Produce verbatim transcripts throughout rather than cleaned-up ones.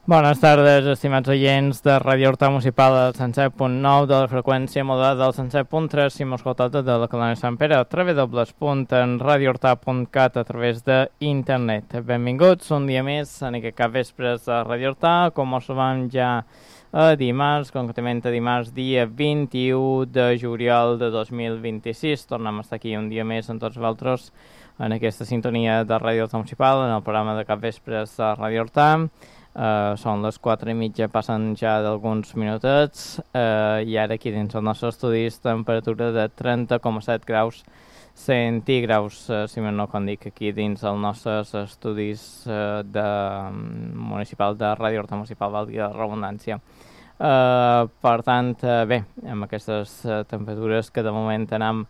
Bones tardes, estimats oients de Ràdio Horta Municipal del cent set punt nou, de la freqüència modulada del cent set punt tres, si m'ho escoltat de la Colònia Sant Pere, a través dobles punt en radiorta punt cat a través d'internet. Benvinguts un dia més en aquest cap vespres de Ràdio Horta, com us vam ja a dimarts, concretament a dimarts dia vint-i-u de juliol de dos mil vint-i-sis. Tornem a estar aquí un dia més amb tots vosaltres en aquesta sintonia de Ràdio Horta Municipal, en el programa de cap vespres de Ràdio Horta. Uh, són les quatre i mitja, passen ja d'alguns minutets, uh, i ara aquí dins el nostre estudi temperatura de trenta coma set graus centígrads, uh, si no com dic, aquí dins els nostres estudis uh, de, um, municipal de Ràdio Horta Municipal, valgui la redundància. Uh, per tant, uh, bé, amb aquestes uh, temperatures que de moment anem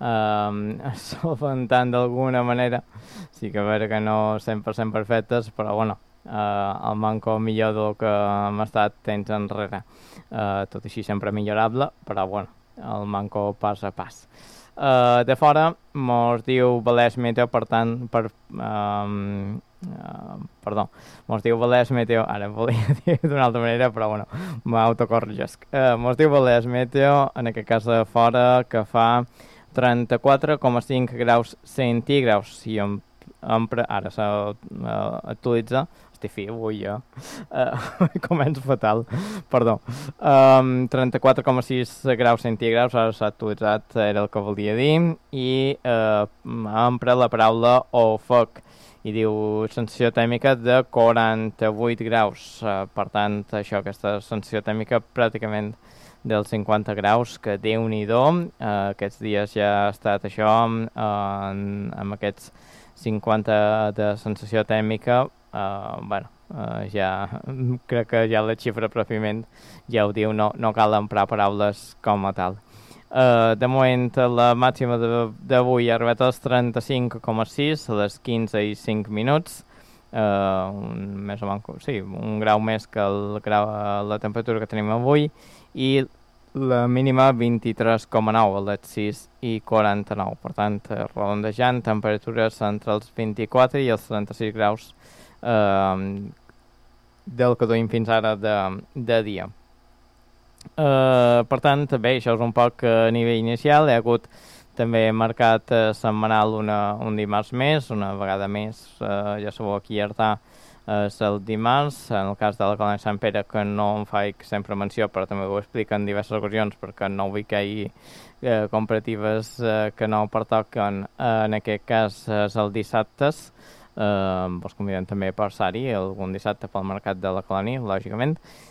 uh, solventant d'alguna manera, sí que a veure que no cent per cent perfectes, però bueno, Uh, el manco millor del que hem estat temps enrere, uh, tot així sempre millorable, però bueno, el manco pas a pas. Uh, de fora mos diu Valès Meteo, per tant, per, um, uh, perdó, mos diu Valès Meteo, ara volia dir d'una altra manera, però bueno, m'autocorregesc. Uh, mos diu Valès Meteo, en aquest cas de fora, que fa trenta-quatre coma cinc graus centígrads, si em, em pre... ara s'actualitza, uh, estic fi avui jo, uh, començo fatal, perdó, um, trenta-quatre coma sis graus centígrads, ara s'ha actualitzat, era el que volia dir, i uh, empra la paraula o foc, i diu sensació tèrmica de quaranta-vuit graus, uh, per tant, això, aquesta sensació tèrmica pràcticament dels cinquanta graus, que Déu-n'hi-do, uh, aquests dies ja ha estat això, uh, en, amb aquests cinquanta de sensació tèrmica. Uh, bueno, uh, ja crec que ja la xifra pròpiament ja ho diu, no, no cal emprar paraules com a tal. Uh, de moment la màxima d'avui ha arribat als trenta-cinc coma sis, a les quinze i cinc minuts, uh, un, més o menys, sí, un grau més que el grau, la temperatura que tenim avui, i la mínima vint-i-tres coma nou, a les sis i quaranta-nou. Per tant, redondejant, temperatures entre els vint-i-quatre i els trenta-sis graus Uh, del que duim fins ara de, de dia. Uh, per tant, bé, això és un poc a nivell inicial. Hi ha hagut també marcat uh, setmanal una, un dimarts més, una vegada més, uh, ja sabeu, aquí a Artà uh, és el dimarts, en el cas de la Colònia Sant Pere, que no en faig sempre menció, però també ho explico en diverses ocasions, perquè no vull que hi hagi uh, comparatives uh, que no pertoquen. Uh, en aquest cas és el dissabtes. Uh, vos convidem també per ser-hi algun dissabte pel mercat de la Colònia, lògicament.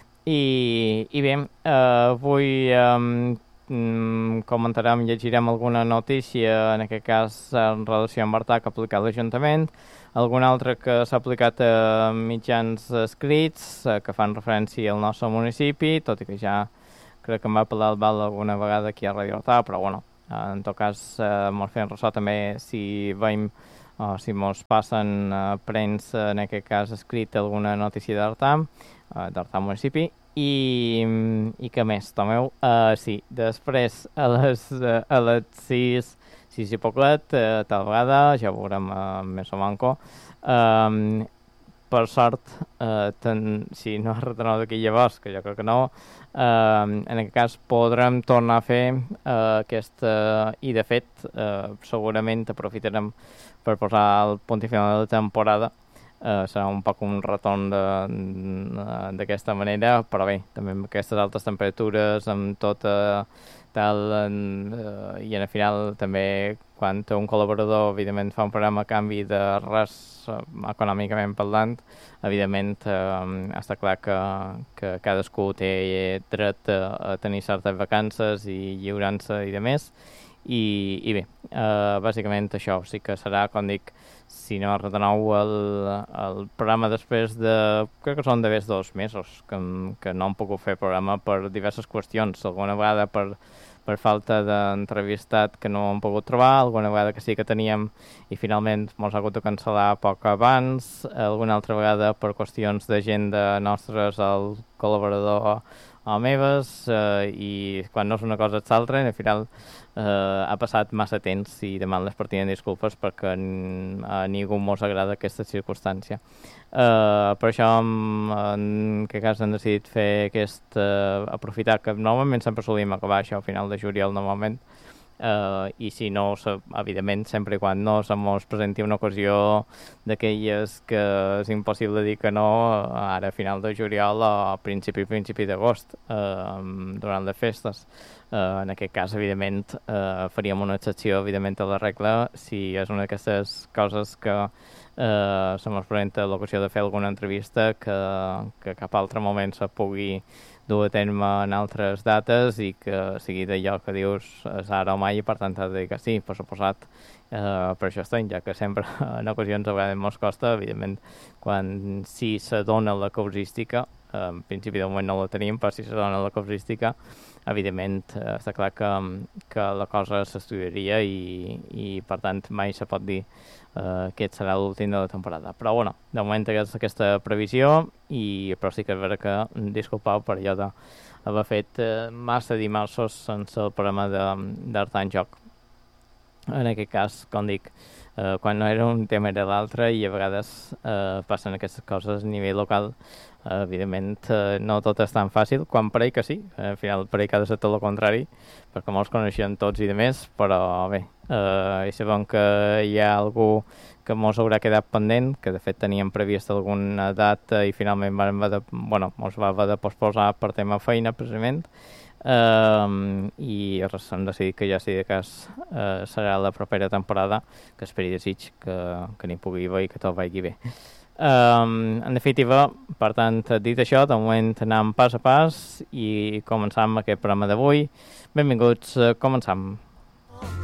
I, i bé, uh, avui um, comentarem, llegirem alguna notícia, en aquest cas en relació amb Artà, que ha aplicat l'Ajuntament, alguna altra que s'ha aplicat a mitjans escrits, uh, que fan referència al nostre municipi, tot i que ja crec que em va parlar el Val alguna vegada aquí a Radio Artà, però bueno, uh, en tot cas uh, mos fem ressò també si veiem o si mos passen a uh, premsa, en aquest cas escrit, alguna notícia d'Artà, uh, d'Artà municipi, i, i què més, tomeu? Uh, sí, després a les, uh, a les sis, sis i poquet, uh, tal vegada, ja ho veurem uh, més o manco, um, per sort, uh, ten, si no es retornat d'aquí llavors, que jo crec que no, uh, en aquest cas podrem tornar a fer uh, aquesta, i de fet, uh, segurament aprofitarem per posar el punt i final de la temporada. Uh, serà un poc un retorn d'aquesta manera, però bé, també amb aquestes altes temperatures, amb tot uh, tal, uh, i al final també quan un col·laborador evidentment fa un programa a canvi de res uh, econòmicament parlant, evidentment uh, està clar que, que cadascú té dret a, a tenir certes vacances i lliurança i de més. I, i bé, uh, bàsicament això sí que serà, com dic, si no retorneu el, el programa després de, crec que són d'haver dos mesos que, que no hem pogut fer programa per diverses qüestions, alguna vegada per, per falta d'entrevistat que no hem pogut trobar, alguna vegada que sí que teníem i finalment mos ha hagut de cancel·lar poc abans, alguna altra vegada per qüestions d'agenda nostres, el col·laborador o meves, eh, i quan no és una cosa és l'altra, i al final Uh, ha passat massa temps i demà les partien disculpes perquè a ningú mos agrada aquesta circumstància. Uh, per això en, en aquest cas hem decidit fer aquest, uh, aprofitar que normalment sempre solim acabar això a final de juliol normalment, uh, i si no, evidentment, sempre i quan no se mos presenti una ocasió d'aquelles que és impossible dir que no, ara a final de juliol o a principi principi d'agost, uh, durant les festes. Uh, en aquest cas, evidentment, uh, faríem una excepció, evidentment, a la regla si és una d'aquestes coses que uh, se mos presenta l'ocasió de fer alguna entrevista que, que cap altre moment se pugui dur a terme en altres dates i que sigui d'allò que dius és ara o mai i per tant has de dir que sí, per suposat. Uh, per això estem, ja que sempre en ocasions a vegades mos costa, evidentment, quan si se dona la causística, uh, en principi de moment no la tenim, però si se dona la causística, evidentment uh, està clar que, que la cosa s'estudiaria i, i per tant mai se pot dir uh, que aquest serà l'últim de la temporada. Però bueno, de moment és aquesta previsió, i però sí que és vera que disculpeu per allò d'haver fet uh, massa dimarts sense el programa d'Art en Joc. En aquest cas, com dic, eh, quan no era un tema era l'altre i a vegades eh, passen aquestes coses a nivell local. Eh, evidentment, eh, no tot és tan fàcil, quan pareix que sí, al final pareix que ha de ser tot el contrari, perquè molts coneixen tots i de més, però bé, eh, i sabem que hi ha algú que mos haurà quedat pendent, que de fet teníem previst alguna data i finalment vam haver de, bueno, mos va haver de posposar per tema feina, precisament. Um, i res, hem decidit que ja si de cas uh, serà la propera temporada, que esperi desig que, que n'hi pugui haver i que tot vagi bé. Um, en definitiva, per tant, dit això, de moment anem pas a pas i començam aquest programa d'avui. Benvinguts, uh, començam.